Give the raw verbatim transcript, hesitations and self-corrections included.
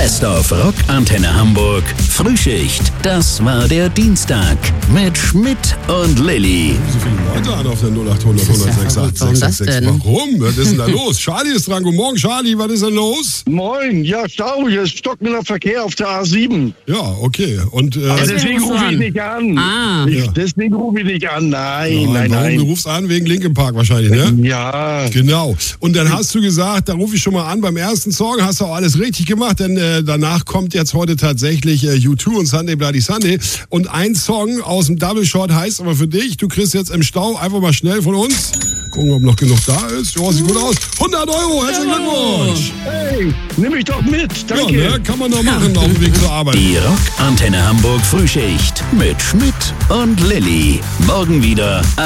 Best of Rock Antenne Hamburg Frühschicht. Das war der Dienstag mit Schmidt und Lilly. So viele Leute an auf der null acht hundert hundertsechs acht sechs sechs sechs. Warum? Was ist denn da los? Charlie ist dran. Guten Morgen, Charlie. Was ist denn los? Moin. Ja, Stau. Hier ist stockender Verkehr auf der A sieben. Ja, okay. Und äh, Aber deswegen rufe ich nicht an. Ah. Ich, Ja. Deswegen rufe ich nicht an. Nein, Nein, nein, warum? nein. Du rufst an wegen Linkin Park wahrscheinlich, ne? Ja. Genau. Und dann hast du gesagt, da rufe ich schon mal an, beim ersten Song hast du auch alles richtig gemacht, denn äh, danach kommt jetzt heute tatsächlich äh, U zwei und Sunday Bloody Sunday. Und ein Song aus dem Double Shot heißt aber für dich, du kriegst jetzt im Stau einfach mal schnell von uns, gucken, ob noch genug da ist. Ja, sieht gut aus. hundert Euro, herzlichen Glückwunsch. Hey, nimm mich doch mit. Danke. Ja, ne, kann man doch machen auf dem Weg zur Arbeit. Die Rock Antenne Hamburg Frühschicht mit Schmidt und Lilly. Morgen wieder